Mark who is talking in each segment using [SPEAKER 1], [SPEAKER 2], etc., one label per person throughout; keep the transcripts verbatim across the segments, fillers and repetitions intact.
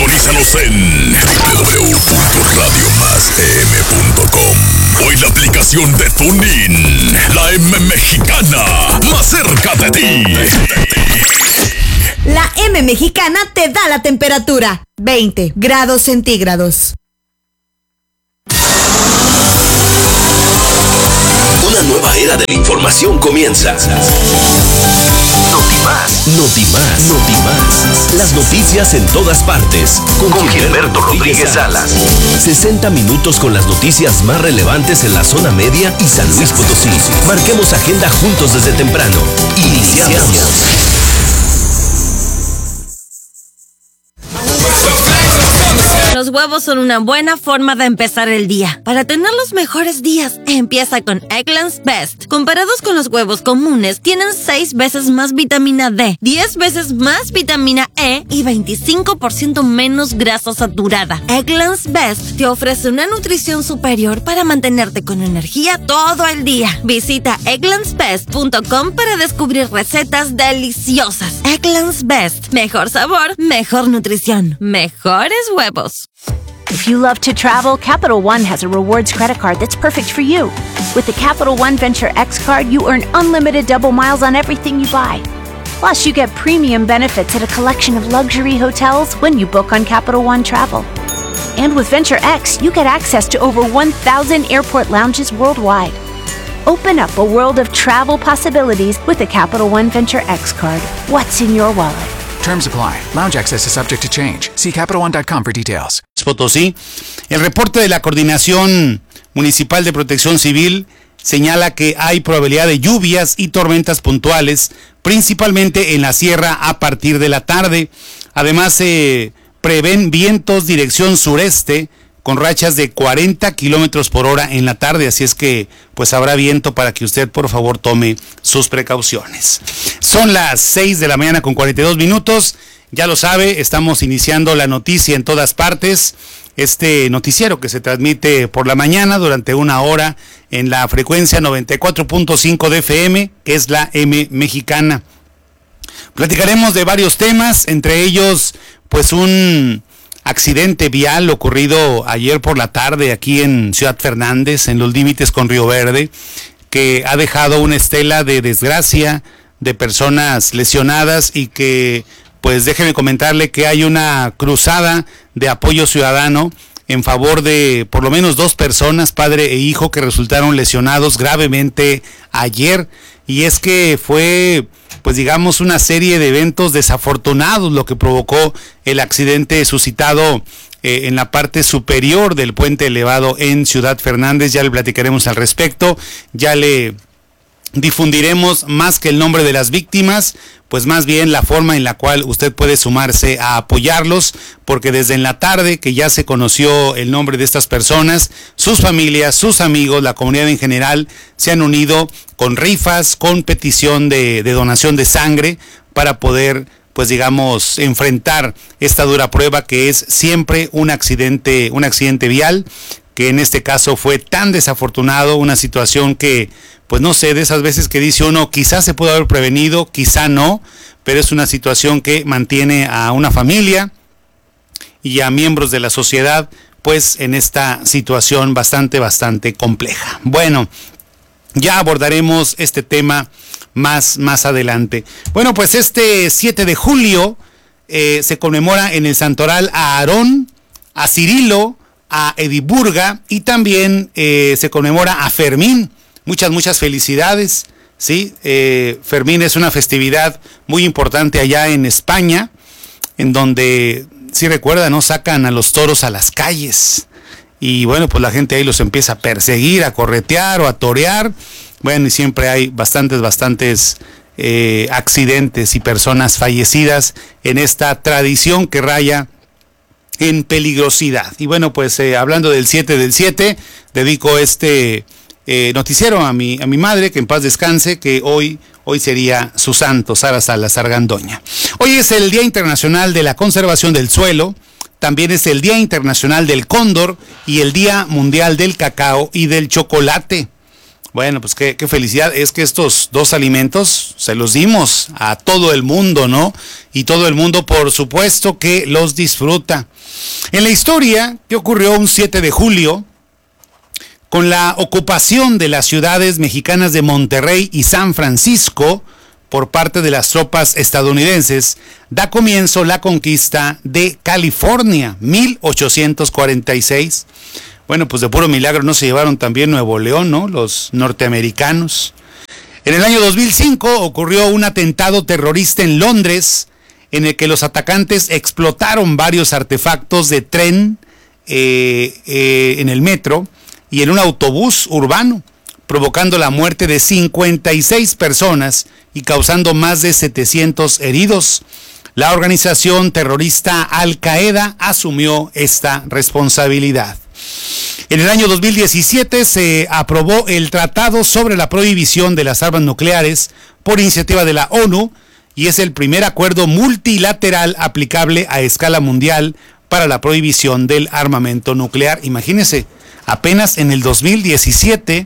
[SPEAKER 1] Sintonízanos en doble u doble u doble u punto radio más m punto com o en la aplicación de TuneIn. La M Mexicana, más cerca de ti.
[SPEAKER 2] La M Mexicana te da la temperatura. veinte grados centígrados.
[SPEAKER 3] Una nueva era de la información comienza. Notimás, Notimás, Notimás. Las noticias en todas partes. Con, con Gilberto Rodríguez Salas. sesenta minutos con las noticias más relevantes en la zona media y San Luis Potosí. Marquemos agenda juntos desde temprano. Iniciamos.
[SPEAKER 4] Los huevos son una buena forma de empezar el día. Para tener los mejores días, empieza con Eggland's Best. Comparados con los huevos comunes, tienen seis veces más vitamina D, diez veces más vitamina E y veinticinco por ciento menos grasa saturada. Eggland's Best te ofrece una nutrición superior para mantenerte con energía todo el día. Visita egglands best punto com para descubrir recetas deliciosas. Eggland's Best. Mejor sabor, mejor nutrición, mejores huevos.
[SPEAKER 5] If you love to travel, Capital One has a rewards credit card that's perfect for you. With the Capital One Venture X card, you earn unlimited double miles on everything you buy. Plus, you get premium benefits at a collection of luxury hotels when you book on Capital One Travel. And with Venture X, you get access to over one thousand airport lounges worldwide. Open up a world of travel possibilities with the Capital One Venture X card. What's in your wallet?
[SPEAKER 6] Terms apply. Lounge access is subject to change. See Capital One dot com for details.
[SPEAKER 7] Potosí. El reporte de la Coordinación Municipal de Protección Civil señala que hay probabilidad de lluvias y tormentas puntuales, principalmente en la sierra a partir de la tarde. Además, se eh, prevén vientos dirección sureste con rachas de cuarenta kilómetros por hora en la tarde, así es que pues habrá viento para que usted por favor tome sus precauciones. Son las seis de la mañana con cuarenta y dos minutos, ya lo sabe, estamos iniciando la noticia en todas partes, este noticiero que se transmite por la mañana durante una hora en la frecuencia noventa y cuatro punto cinco de F M, que es la M Mexicana. Platicaremos de varios temas, entre ellos pues un accidente vial ocurrido ayer por la tarde aquí en Ciudad Fernández, en los límites con Río Verde, que ha dejado una estela de desgracia, de personas lesionadas y que, pues déjeme comentarle que hay una cruzada de apoyo ciudadano en favor de por lo menos dos personas, padre e hijo, que resultaron lesionados gravemente ayer. Y es que fue, pues digamos, una serie de eventos desafortunados lo que provocó el accidente suscitado eh, en la parte superior del puente elevado en Ciudad Fernández. Ya le platicaremos al respecto, ya le difundiremos más que el nombre de las víctimas, pues más bien la forma en la cual usted puede sumarse a apoyarlos, porque desde en la tarde que ya se conoció el nombre de estas personas, sus familias, sus amigos, la comunidad en general, se han unido con rifas, con petición de, de donación de sangre para poder, pues digamos, enfrentar esta dura prueba que es siempre un accidente, un accidente vial, que en este caso fue tan desafortunado, una situación que, pues no sé, de esas veces que dice uno, quizás se pudo haber prevenido, quizá no, pero es una situación que mantiene a una familia y a miembros de la sociedad, pues en esta situación bastante, bastante compleja. Bueno, ya abordaremos este tema más, más adelante. Bueno, pues este siete de julio eh, se conmemora en el Santoral a Aarón, a Cirilo, a Ediburga y también eh, se conmemora a Fermín. Muchas, muchas felicidades, ¿sí? Eh, Fermín es una festividad muy importante allá en España, en donde, si recuerda, ¿no? Sacan a los toros a las calles y bueno, pues la gente ahí los empieza a perseguir, a corretear o a torear. Bueno, y siempre hay bastantes, bastantes eh, accidentes y personas fallecidas en esta tradición que raya en peligrosidad. Y bueno, pues eh, hablando del siete del siete, dedico este eh, noticiero a mi, a mi madre, que en paz descanse, que hoy, hoy sería su santo, Sara Salazar Gandoña. Hoy es el Día Internacional de la Conservación del Suelo, también es el Día Internacional del Cóndor y el Día Mundial del Cacao y del Chocolate. Bueno, pues qué, qué felicidad. Es que estos dos alimentos se los dimos a todo el mundo, ¿no? Y todo el mundo, por supuesto, que los disfruta. En la historia, ¿qué ocurrió un siete de julio? Con la ocupación de las ciudades mexicanas de Monterrey y San Francisco por parte de las tropas estadounidenses, da comienzo la conquista de California, mil ochocientos cuarenta y seis. Bueno, pues de puro milagro no se llevaron también Nuevo León, ¿no? Los norteamericanos. En el año dos mil cinco ocurrió un atentado terrorista en Londres, en el que los atacantes explotaron varios artefactos de tren eh, eh, en el metro y en un autobús urbano, provocando la muerte de cincuenta y seis personas y causando más de setecientos heridos. La organización terrorista Al Qaeda asumió esta responsabilidad. En el año dos mil diecisiete se aprobó el Tratado sobre la Prohibición de las Armas Nucleares por iniciativa de la ONU y es el primer acuerdo multilateral aplicable a escala mundial para la prohibición del armamento nuclear. Imagínense, apenas en el dos mil diecisiete,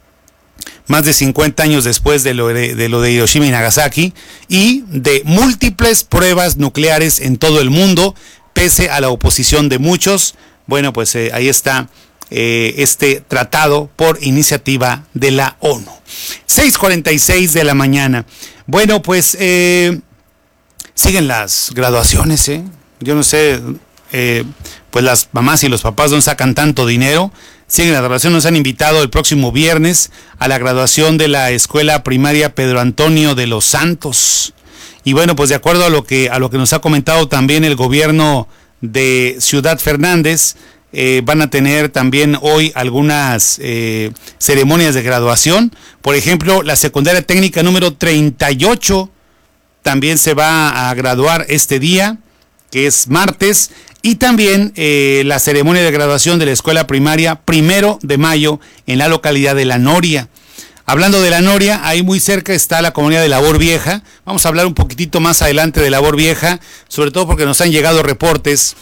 [SPEAKER 7] más de cincuenta años después de lo de, de lo de Hiroshima y Nagasaki, y de múltiples pruebas nucleares en todo el mundo, pese a la oposición de muchos. Bueno, pues eh, ahí está eh, este tratado por iniciativa de la ONU. seis cuarenta y seis de la mañana. Bueno, pues eh, siguen las graduaciones, ¿eh? Yo no sé, eh, pues las mamás y los papás no sacan tanto dinero. Siguen la graduación, nos han invitado el próximo viernes a la graduación de la Escuela Primaria Pedro Antonio de los Santos. Y bueno, pues de acuerdo a lo que, a lo que nos ha comentado también el gobierno de Ciudad Fernández, eh, van a tener también hoy algunas eh, ceremonias de graduación. Por ejemplo, la secundaria técnica número treinta y ocho también se va a graduar este día, que es martes, y también eh, la ceremonia de graduación de la escuela primaria primero de mayo en la localidad de La Noria. Hablando de La Noria, ahí muy cerca está la comunidad de Labor Vieja. Vamos a hablar un poquitito más adelante de Labor Vieja, sobre todo porque nos han llegado reportes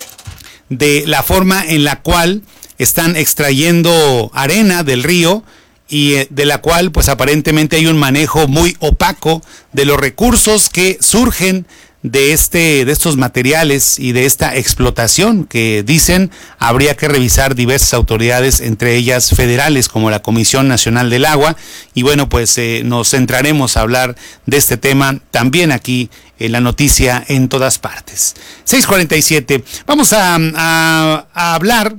[SPEAKER 7] de la forma en la cual están extrayendo arena del río y de la cual pues aparentemente hay un manejo muy opaco de los recursos que surgen de este de estos materiales y de esta explotación que dicen habría que revisar diversas autoridades, entre ellas federales como la Comisión Nacional del Agua. Y bueno, pues eh, nos centraremos a hablar de este tema también aquí en la noticia en todas partes. seis cuarenta y siete. Vamos a, a, a hablar,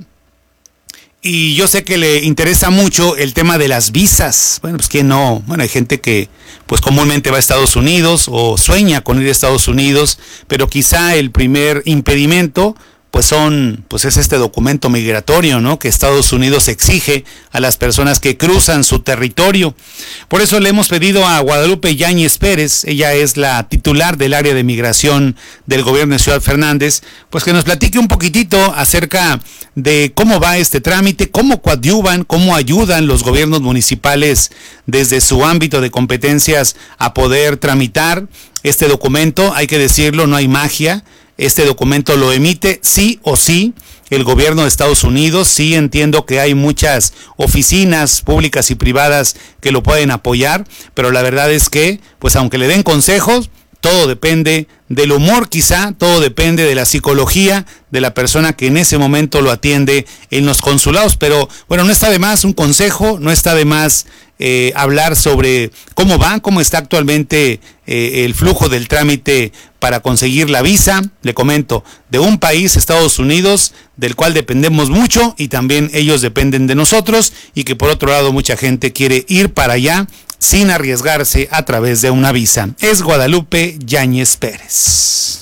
[SPEAKER 7] y yo sé que le interesa mucho el tema de las visas. Bueno, pues quién no, bueno, hay gente que pues comúnmente va a Estados Unidos o sueña con ir a Estados Unidos, pero quizá el primer impedimento pues son, pues es este documento migratorio, ¿no?, que Estados Unidos exige a las personas que cruzan su territorio. Por eso le hemos pedido a Guadalupe Yáñez Pérez, ella es la titular del área de migración del gobierno de Ciudad Fernández, pues que nos platique un poquitito acerca de cómo va este trámite, cómo coadyuvan, cómo ayudan los gobiernos municipales desde su ámbito de competencias a poder tramitar este documento. Hay que decirlo, no hay magia. Este documento lo emite sí o sí el gobierno de Estados Unidos. Sí entiendo que hay muchas oficinas públicas y privadas que lo pueden apoyar, pero la verdad es que, pues aunque le den consejos, todo depende del humor quizá, todo depende de la psicología de la persona que en ese momento lo atiende en los consulados. Pero bueno, no está de más un consejo, no está de más eh, hablar sobre cómo va, cómo está actualmente eh, el flujo del trámite para conseguir la visa. Le comento, de un país, Estados Unidos, del cual dependemos mucho y también ellos dependen de nosotros, y que por otro lado mucha gente quiere ir para allá sin arriesgarse a través de una visa. Es Guadalupe Yáñez Pérez.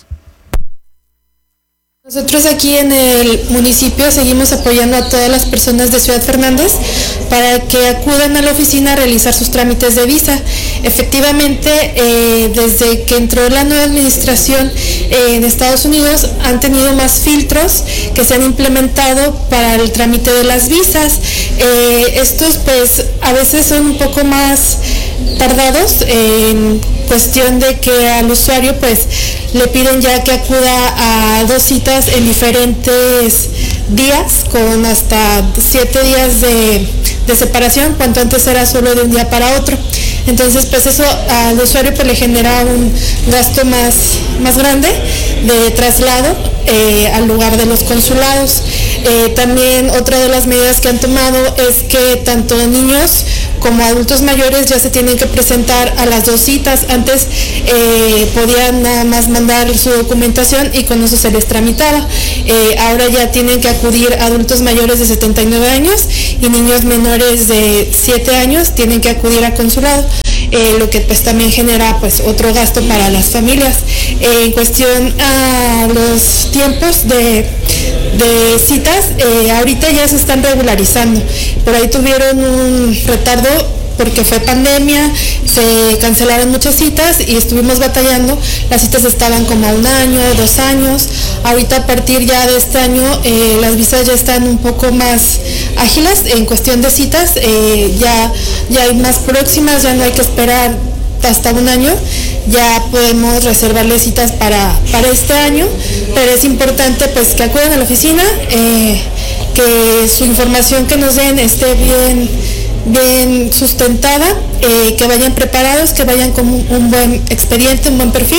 [SPEAKER 8] Nosotros aquí en el municipio seguimos apoyando a todas las personas de Ciudad Fernández para que acudan a la oficina a realizar sus trámites de visa. Efectivamente, eh, desde que entró la nueva administración eh, de Estados Unidos, han tenido más filtros que se han implementado para el trámite de las visas. Eh, estos pues a veces son un poco más tardados en cuestión de que al usuario pues le piden ya que acuda a dos citas en diferentes días, con hasta siete días de, de separación, cuando antes era solo de un día para otro. Entonces, pues eso al usuario pues, le genera un gasto más, más grande de traslado eh, al lugar de los consulados. Eh, también otra de las medidas que han tomado es que tanto niños como adultos mayores ya se tienen que presentar a las dos citas. Antes eh, podían nada más mandar su documentación y con eso se les tramitaba. Eh, ahora ya tienen que acudir adultos mayores de setenta y nueve años y niños menores de siete años tienen que acudir a consulado. Eh, lo que pues también genera pues otro gasto para las familias. Eh, en cuestión a los tiempos de, de citas, eh, ahorita ya se están regularizando. Por ahí tuvieron un retardo porque fue pandemia, se cancelaron muchas citas y estuvimos batallando. Las citas estaban como a un año, dos años. Ahorita a partir ya de este año eh, las visas ya están un poco más ágiles en cuestión de citas, eh, ya, ya hay más próximas, ya no hay que esperar hasta un año, ya podemos reservarle citas para, para este año, pero es importante pues que acudan a la oficina, eh, que su información que nos den esté bien bien sustentada, eh, que vayan preparados, que vayan con un, un buen expediente, un buen perfil.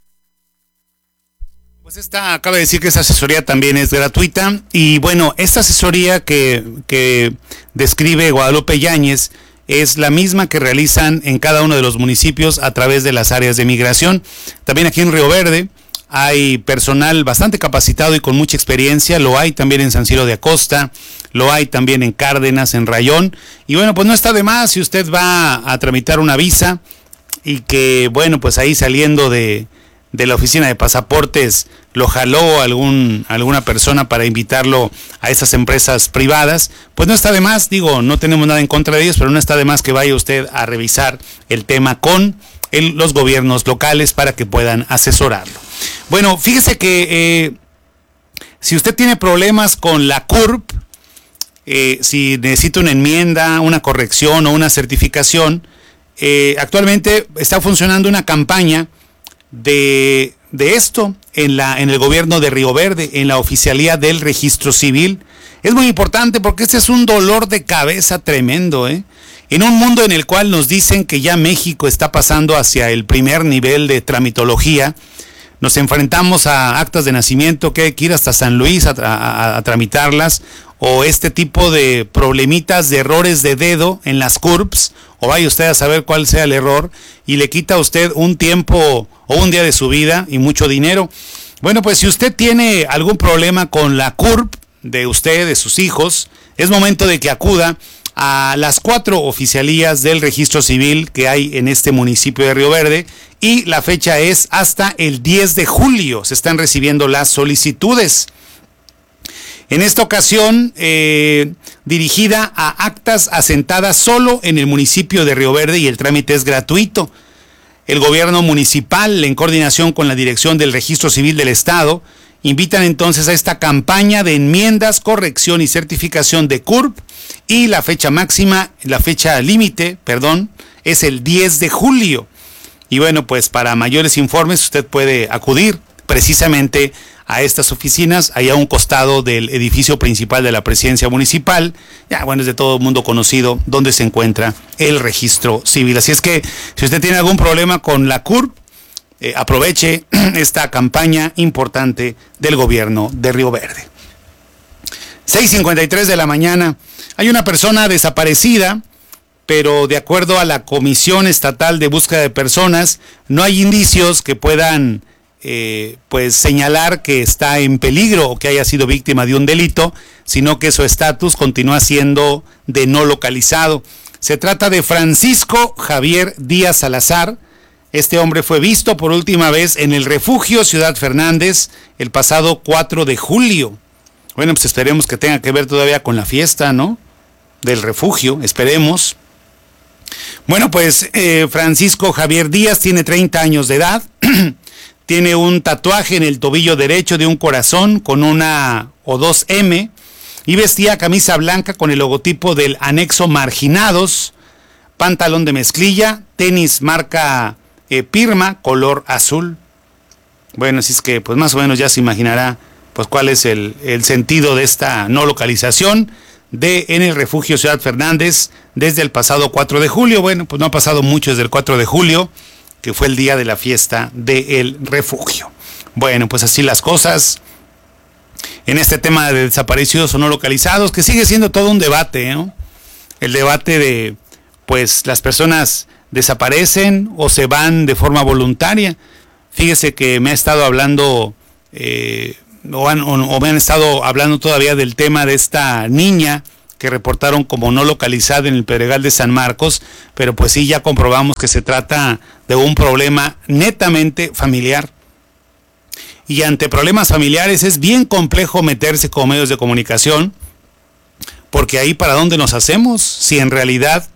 [SPEAKER 7] Pues esta, acaba de decir que esta asesoría también es gratuita y bueno, esta asesoría que, que describe Guadalupe Yáñez es la misma que realizan en cada uno de los municipios a través de las áreas de migración. También aquí en Río Verde hay personal bastante capacitado y con mucha experiencia, lo hay también en San Ciro de Acosta, lo hay también en Cárdenas, en Rayón, y bueno, pues no está de más si usted va a tramitar una visa y que, bueno, pues ahí saliendo de, de la oficina de pasaportes lo jaló algún, alguna persona para invitarlo a esas empresas privadas, pues no está de más, digo, no tenemos nada en contra de ellos, pero no está de más que vaya usted a revisar el tema con el, los gobiernos locales para que puedan asesorarlo. Bueno, fíjese que eh, si usted tiene problemas con la C U R P, eh, si necesita una enmienda, una corrección o una certificación, eh, actualmente está funcionando una campaña de, de esto en, la, en el gobierno de Río Verde, en la oficialía del registro civil. Es muy importante porque este es un dolor de cabeza tremendo, ¿eh? En un mundo en el cual nos dicen que ya México está pasando hacia el primer nivel de tramitología, nos enfrentamos a actas de nacimiento que hay que ir hasta San Luis a, a, a tramitarlas, o este tipo de problemitas de errores de dedo en las C U R Ps, o vaya usted a saber cuál sea el error, y le quita a usted un tiempo o un día de su vida y mucho dinero. Bueno, pues si usted tiene algún problema con la C U R P de usted, de sus hijos, es momento de que acuda a las cuatro oficialías del registro civil que hay en este municipio de Río Verde, y la fecha es hasta el diez de julio, se están recibiendo las solicitudes. En esta ocasión, eh, dirigida a actas asentadas solo en el municipio de Río Verde, y el trámite es gratuito. El gobierno municipal, en coordinación con la Dirección del Registro Civil del Estado, invitan entonces a esta campaña de enmiendas, corrección y certificación de C U R P, y la fecha máxima, la fecha límite, perdón, es el diez de julio. Y bueno, pues para mayores informes usted puede acudir precisamente a estas oficinas, allá a un costado del edificio principal de la presidencia municipal. Ya, bueno, es de todo el mundo conocido donde se encuentra el registro civil. Así es que si usted tiene algún problema con la C U R P, eh, aproveche esta campaña importante del gobierno de Río Verde. seis cincuenta y tres de la mañana. Hay una persona desaparecida, pero de acuerdo a la Comisión Estatal de Búsqueda de Personas, no hay indicios que puedan eh, pues señalar que está en peligro o que haya sido víctima de un delito, sino que su estatus continúa siendo de no localizado. Se trata de Francisco Javier Díaz Salazar. Este hombre fue visto por última vez en el refugio Ciudad Fernández el pasado cuatro de julio. Bueno, pues esperemos que tenga que ver todavía con la fiesta, ¿no? Del refugio, esperemos. Bueno, pues eh, Francisco Javier Díaz tiene treinta años de edad, tiene un tatuaje en el tobillo derecho de un corazón con una o dos eme, y vestía camisa blanca con el logotipo del anexo Marginados, pantalón de mezclilla, tenis marca eh, Pirma, color azul. Bueno, así es que pues más o menos ya se imaginará pues cuál es el, el sentido de esta no localización de en el refugio Ciudad Fernández desde el pasado cuatro de julio. Bueno, pues no ha pasado mucho desde el cuatro de julio, que fue el día de la fiesta del refugio. Bueno, pues así las cosas en este tema de desaparecidos o no localizados, que sigue siendo todo un debate, ¿no? El debate de, pues, las personas desaparecen o se van de forma voluntaria. Fíjese que me ha estado hablando, eh, o, han, o, o me han estado hablando todavía del tema de esta niña que reportaron como no localizada en el Pedregal de San Marcos, pero pues sí, ya comprobamos que se trata de un problema netamente familiar. Y ante problemas familiares es bien complejo meterse con medios de comunicación, porque ahí para dónde nos hacemos, si en realidad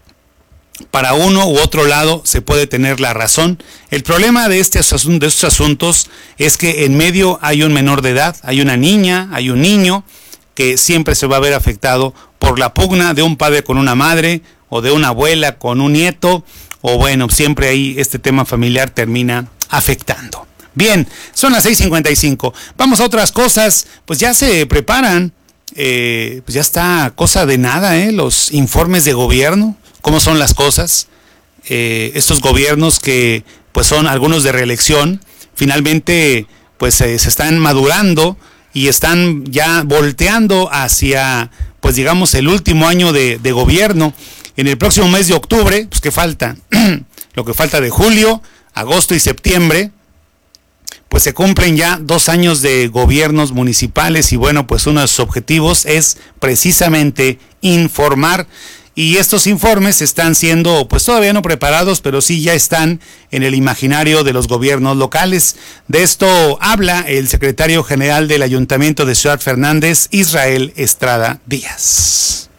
[SPEAKER 7] para uno u otro lado se puede tener la razón. El problema de, este, de estos asuntos es que en medio hay un menor de edad, hay una niña, hay un niño, que siempre se va a ver afectado por la pugna de un padre con una madre, o de una abuela con un nieto, o bueno, siempre ahí este tema familiar termina afectando. Bien, son las seis cincuenta y cinco. Vamos a otras cosas. Pues ya se preparan, eh, pues ya está cosa de nada, ¿eh? Los informes de gobierno, cómo son las cosas. Eh, estos gobiernos que pues son algunos de reelección, finalmente pues eh, se están madurando y están ya volteando hacia, pues digamos, el último año de, de gobierno. En el próximo mes de octubre, pues ¿qué falta? Lo que falta de julio, agosto y septiembre, pues se cumplen ya dos años de gobiernos municipales y bueno, pues uno de sus objetivos es precisamente informar, y estos informes están siendo pues todavía no preparados, pero sí ya están en el imaginario de los gobiernos locales. De esto habla el secretario general del Ayuntamiento de Ciudad Fernández, Israel Estrada Díaz.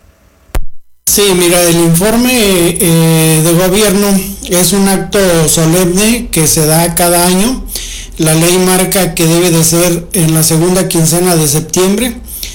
[SPEAKER 9] Sí, mira, el informe eh, de gobierno es un acto solemne que se da cada año. La ley marca que debe de ser en la segunda quincena de septiembre.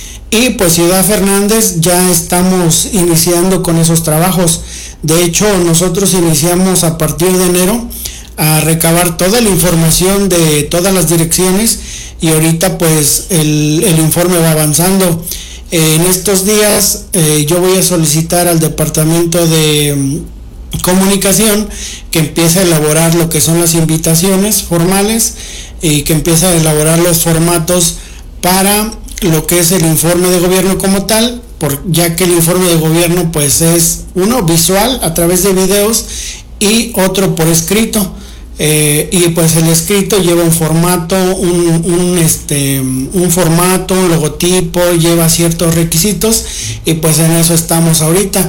[SPEAKER 9] Y pues Ciudad Fernández ya estamos iniciando con esos trabajos. De hecho, nosotros iniciamos a partir de enero a recabar toda la información de todas las direcciones y ahorita pues el, el informe va avanzando. En estos días eh, yo voy a solicitar al Departamento de Comunicación que empiece a elaborar lo que son las invitaciones formales y que empiece a elaborar los formatos para lo que es el informe de gobierno como tal, por, ya que el informe de gobierno pues es uno visual a través de videos y otro por escrito. Eh, y pues el escrito lleva un formato, un, un, este, un formato, un logotipo, lleva ciertos requisitos y pues en eso estamos ahorita.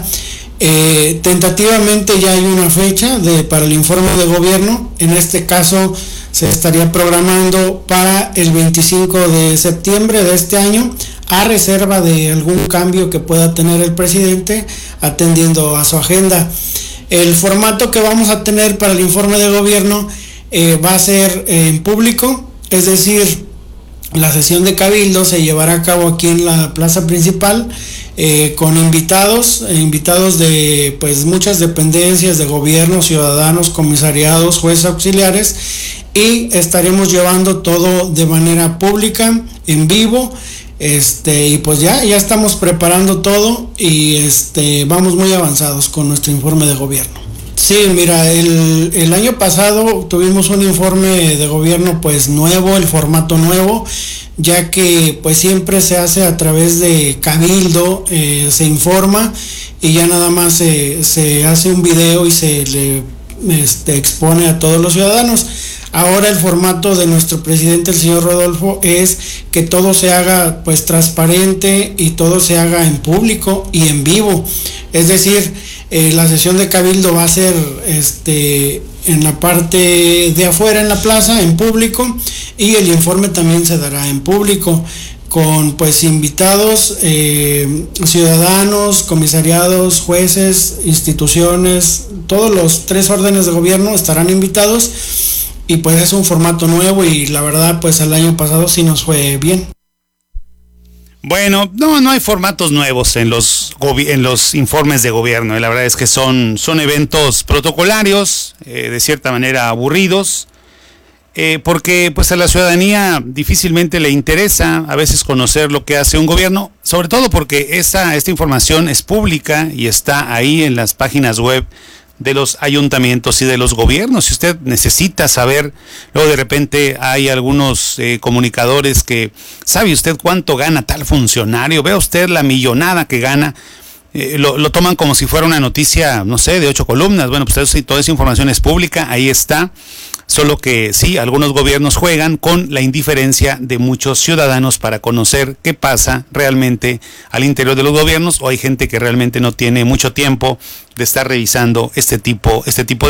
[SPEAKER 9] Eh, tentativamente ya hay una fecha de, para el informe de gobierno. En este caso se estaría programando para el veinticinco de septiembre de este año, a reserva de algún cambio que pueda tener el presidente atendiendo a su agenda. El formato que vamos a tener para el informe de gobierno eh, va a ser eh, en público, es decir, la sesión de cabildo se llevará a cabo aquí en la plaza principal eh, con invitados, eh, invitados de pues muchas dependencias de gobierno, ciudadanos, comisariados, jueces auxiliares, y estaremos llevando todo de manera pública, en vivo. Este, y pues ya, ya estamos preparando todo y este, vamos muy avanzados con nuestro informe de gobierno. Sí, mira, el, el año pasado tuvimos un informe de gobierno pues nuevo, el formato nuevo, ya que pues siempre se hace a través de cabildo, eh, se informa y ya nada más se, se hace un video y se le este, expone a todos los ciudadanos. Ahora el formato de nuestro presidente, el señor Rodolfo, es que todo se haga pues transparente y todo se haga en público y en vivo. Es decir, eh, la sesión de cabildo va a ser este, en la parte de afuera en la plaza, en público, y el informe también se dará en público con pues invitados, eh, ciudadanos, comisariados, jueces, instituciones, todos los tres órdenes de gobierno estarán invitados. Y pues es un formato nuevo y la verdad pues el año pasado sí nos fue bien.
[SPEAKER 7] Bueno, no, no hay formatos nuevos en los en los informes de gobierno. La verdad es que son, son eventos protocolarios, eh, de cierta manera aburridos. eh, porque pues a la ciudadanía difícilmente le interesa a veces conocer lo que hace un gobierno, sobre todo porque esta, esta información es pública y está ahí en las páginas web de los ayuntamientos y de los gobiernos. Si usted necesita saber, luego de repente hay algunos eh, comunicadores que, ¿sabe usted cuánto gana tal funcionario? ¿Ve usted la millonada que gana? Eh, lo, lo toman como si fuera una noticia, no sé, de ocho columnas. Bueno, pues eso, toda esa información es pública, ahí está. Solo que sí, algunos gobiernos juegan con la indiferencia de muchos ciudadanos para conocer qué pasa realmente al interior de los gobiernos, o hay gente que realmente no tiene mucho tiempo de estar revisando este tipo, este tipo de